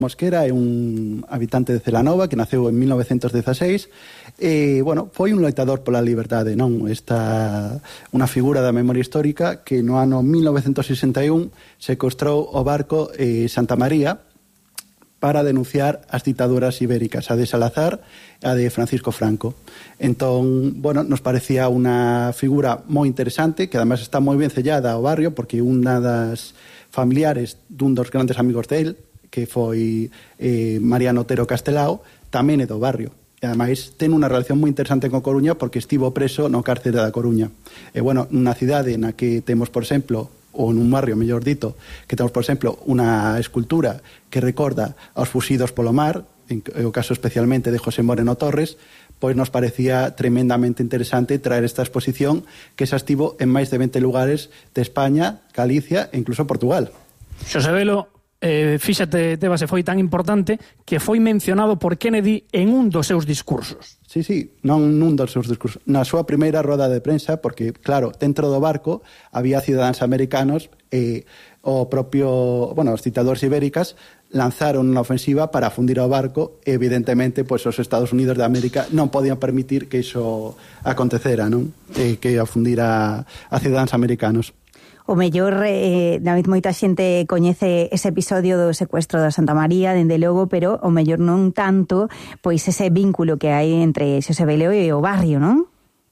Mosquera é un habitante de Celanova que naceu en 1916 e, foi un loitador pola liberdade, non? Esta unha figura da memoria histórica que no ano 1961 secuestrou o barco Santa María para denunciar as ditaduras ibéricas, a de Salazar e a de Francisco Franco. Entón, nos parecía unha figura moi interesante, que además está moi ben sellada ao barrio, porque unha das familiares dun dos grandes amigos del, que foi Mariano Otero Castelao, tamén é do barrio. E ademais ten unha relación moi interesante con Coruña porque estivo preso no cárcere da Coruña. E, nunha cidade na que temos, por exemplo, ou nun barrio, mellor dito, que temos, por exemplo, unha escultura que recorda aos fuxidos polo mar, en o caso especialmente de José Moreno Torres, pois nos parecía tremendamente interesante traer esta exposición que xa estivo en máis de 20 lugares de España, Galicia e incluso Portugal. Xosé Velo, fíxate, Tebas, foi tan importante que foi mencionado por Kennedy en un dos seus discursos. Sí, non nun dos seus discursos. Na súa primeira roda de prensa, porque, claro, dentro do barco había cidadáns americanos e o propio, os dictadores ibéricas lanzaron unha ofensiva para afundir ao barco e, evidentemente, os Estados Unidos de América non podían permitir que iso acontecera, non? Que afundira a cidadáns americanos. O mellor, David, moita xente coñece ese episodio do secuestro da Santa María, dende logo, pero o mellor non tanto, pois ese vínculo que hai entre Xosé Velo e o barrio, non?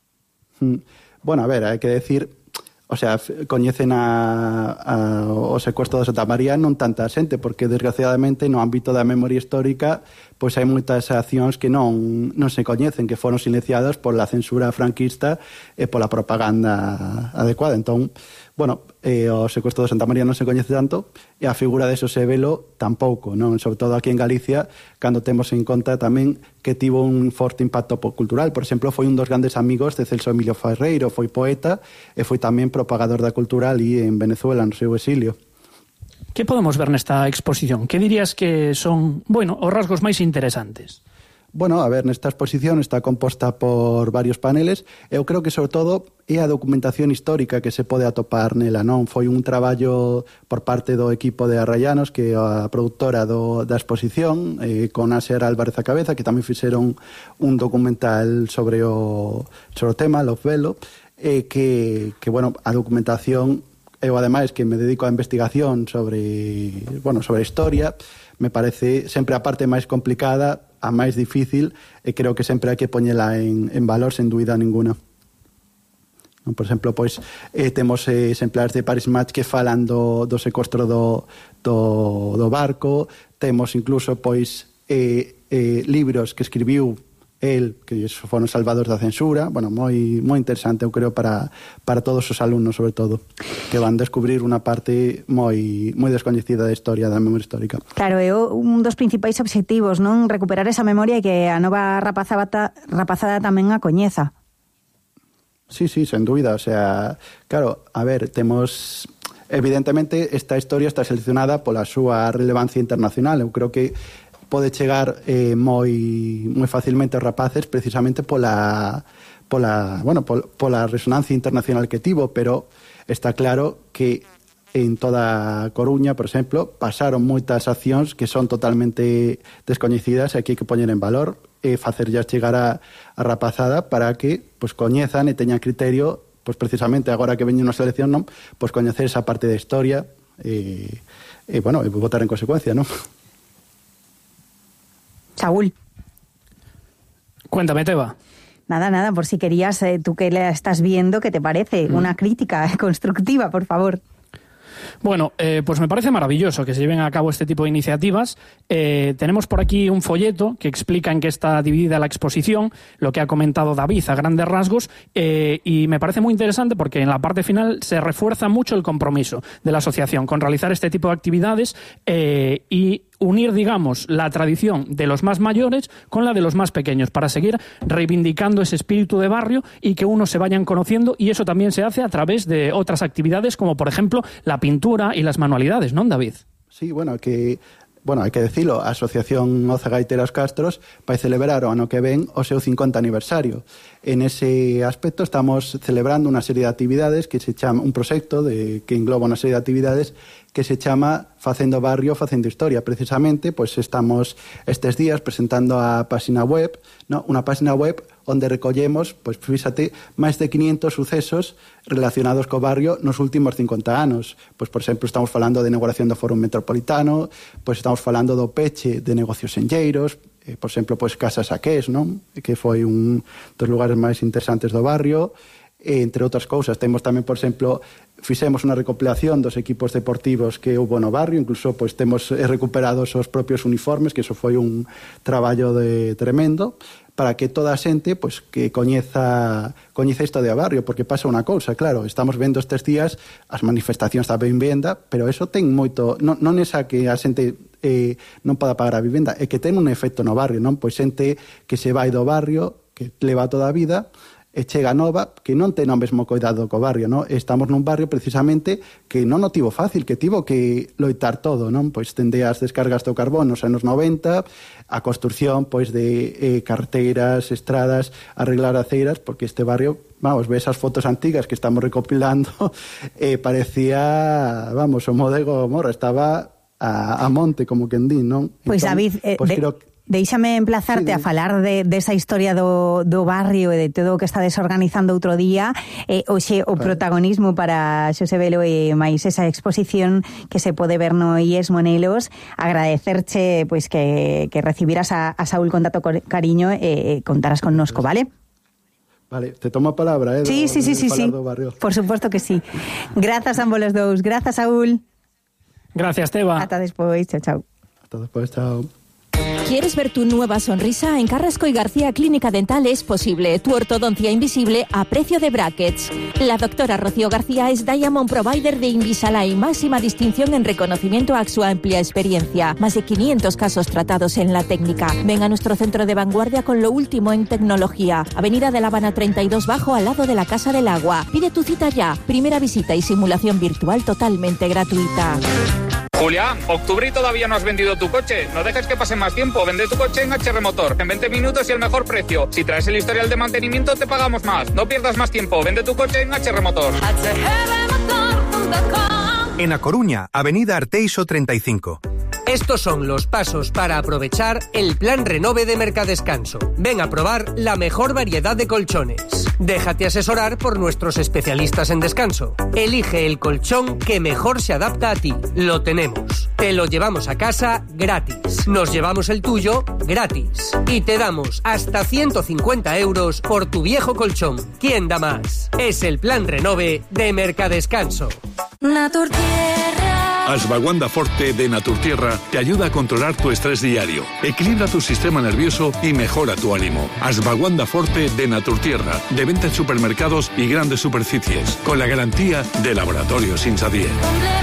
Hai que decir, coñecen o secuestro da Santa María non tanta xente, porque desgraciadamente no ámbito da memoria histórica pois hai moitas accións que non se coñecen, que foron silenciadas pola censura franquista e pola propaganda adecuada. Entón, o secuestro de Santa María non se coñece tanto e a figura de Xosé Velo tampouco, non? Sobre todo aquí en Galicia, cando temos en conta tamén que tivo un forte impacto cultural. Por exemplo, foi un dos grandes amigos de Celso Emilio Ferreiro, foi poeta e foi tamén propagador da cultura ali en Venezuela, no seu exilio. Que podemos ver nesta exposición? Que dirías que son, os rasgos máis interesantes? Nesta exposición está composta por varios paneles. Eu creo que, sobre todo, é a documentación histórica que se pode atopar nela, non? Foi un traballo por parte do equipo de Arrayanos, que é a produtora da exposición, con Aser Álvarez a cabeza, que tamén fixeron un documental sobre o tema, Love Velo, que a documentación, eu ademais que me dedico á investigación sobre historia, me parece sempre a parte máis complicada, a máis difícil, e creo que sempre hai que poñela en valor sen dúbida ninguna. Por exemplo, temos exemplares de Paris Match que falan do secuestro do barco, temos incluso libros que escribiu el, que foron salvados da censura, moi interesante, eu creo, para todos os alumnos, sobre todo, que van descubrir unha parte moi descoñecida da historia, da memoria histórica. Claro, é un dos principais obxectivos, non? Recuperar esa memoria e que a nova rapazada tamén a coñeza. Sí, sen dúbida, claro, temos... Evidentemente, esta historia está seleccionada pola súa relevancia internacional. Eu creo que pode chegar moi facilmente aos rapaces precisamente pola resonancia internacional que tivo, pero está claro que en toda Coruña, por exemplo, pasaron moitas accións que son totalmente descoñecidas e que hai que poñer en valor e facerllas chegar a rapazada para que coñezan e teñan criterio, precisamente agora que veñen unha selección, non? Coñecer esa parte da historia e votar en consecuencia, non? Saúl. Cuéntame, Teba. Nada, por si querías, tú que la estás viendo, ¿qué te parece? Una crítica constructiva, por favor. Pues me parece maravilloso que se lleven a cabo este tipo de iniciativas. Tenemos por aquí un folleto que explica en qué está dividida la exposición, lo que ha comentado David a grandes rasgos, y me parece muy interesante porque en la parte final se refuerza mucho el compromiso de la asociación con realizar este tipo de actividades y unir, digamos, la tradición de los más mayores con la de los más pequeños para seguir reivindicando ese espíritu de barrio y que unos se vayan conociendo, y eso también se hace a través de otras actividades como, por ejemplo, la pintura y las manualidades, ¿no, David? Sí, que bueno, hai que decilo, a Asociación Oza Gaiteira Os Castros vai celebrar o ano que ven o seu 50 aniversario. En ese aspecto estamos celebrando unha serie de actividades que se chama, un proxecto que engloba unha serie de actividades que se chama Facendo Barrio, Facendo Historia. Precisamente, pois estamos estes días presentando a página web, ¿no? Unha página web onde recollemos, pois fíxate, máis de 500 sucesos relacionados co barrio nos últimos 50 anos. Pois, por exemplo, estamos falando de inauguración do Fórum Metropolitano, pois estamos falando do peche de negocios enlleiros, por exemplo, pois Casa Saqués, non? Que foi un dos lugares máis interesantes do barrio, entre outras cousas. Temos tamén, por exemplo, fixemos unha recopilación dos equipos deportivos que houve no barrio, incluso pois temos recuperados os propios uniformes, que iso foi un traballo tremendo, para que toda a xente pois que coñeza isto de barrio, porque pasa unha cousa, claro, estamos vendo estes días as manifestacións da vivenda, pero eso ten moito, non esa que a xente non poda pagar a vivenda, é que ten un efecto no barrio, non? Pois xente que se vai do barrio, que leva toda a vida, e chega nova, que non ten o mesmo cuidado co barrio, non? Estamos nun barrio precisamente que non o tivo fácil, que tivo que loitar todo, non? Pois tende as descargas do carbón nos anos 90, a construción pois de carreteras, estradas, arreglar aceiras, porque este barrio, vamos, ves as fotos antigas que estamos recopilando, parecía, vamos, o Modego Morra, estaba a monte, como quen di, non? Pois, entón, David, creo que deixame emplazarte a falar desa historia do barrio e de todo o que está desorganizando outro día. Hoxe o protagonismo para Xosé Velo e máis esa exposición que se pode ver no IES Monelos. Agradecerche pois que recibiras a Saúl con tanto cariño e contaras connosco, vale? Vale, te tomo a palabra, Sí. Por suposto que sí. Grazas a ambos os dous. Grazas, Saúl. Gracias, Teba. Ata despois. Chao. Hasta despois, chao. ¿Quieres ver tu nueva sonrisa? En Carrasco y García Clínica Dental es posible. Tu ortodoncia invisible a precio de brackets. La doctora Rocío García es Diamond Provider de Invisalign, máxima distinción en reconocimiento a su amplia experiencia. Más de 500 casos tratados en la técnica. Ven a nuestro centro de vanguardia con lo último en tecnología. Avenida de La Habana 32 Bajo, al lado de la Casa del Agua. Pide tu cita ya. Primera visita y simulación virtual totalmente gratuita. Julián, octubre y todavía no has vendido tu coche. No dejes que pase más tiempo. Vende tu coche en HR Motor. En 20 minutos y el mejor precio. Si traes el historial de mantenimiento, te pagamos más. No pierdas más tiempo. Vende tu coche en HR Motor. En A Coruña, Avenida Arteixo 35. Estos son los pasos para aprovechar el plan Renove de Mercadescanso. Ven a probar la mejor variedad de colchones. Déjate asesorar por nuestros especialistas en descanso. Elige el colchón que mejor se adapta a ti. Lo tenemos. Te lo llevamos a casa gratis. Nos llevamos el tuyo gratis. Y te damos hasta 150 euros por tu viejo colchón. ¿Quién da más? Es el plan Renove de Mercadescanso. Ashwagandha Forte de Naturtierra te ayuda a controlar tu estrés diario, equilibra tu sistema nervioso y mejora tu ánimo. Ashwagandha Forte de Naturtierra, de venta en supermercados y grandes superficies, con la garantía de Laboratorios Insadier.